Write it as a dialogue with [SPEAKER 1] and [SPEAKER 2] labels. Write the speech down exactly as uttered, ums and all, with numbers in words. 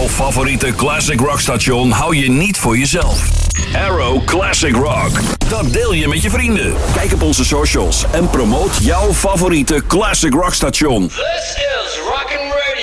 [SPEAKER 1] Jouw favoriete classic rock station hou je niet voor jezelf. Arrow Classic Rock. Dat deel je met je vrienden. Kijk op onze socials en promoot jouw favoriete classic rock station.
[SPEAKER 2] This